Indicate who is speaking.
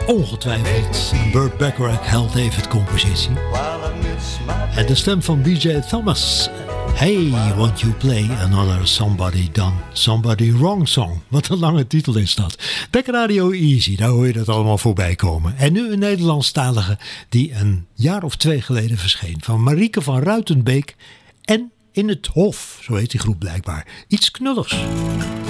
Speaker 1: Ongetwijfeld. Burt Bacharach held David compositie. En de stem van B.J. Thomas. Hey, won't you play another Somebody Done Somebody Wrong song? Wat een lange titel is dat. Beck Radio Easy, daar hoor je dat allemaal voorbij komen. En nu een Nederlandstalige die een jaar of 2 geleden verscheen. Van Marieke van Ruitenbeek en In het Hof. Zo heet die groep blijkbaar. Iets knulligs.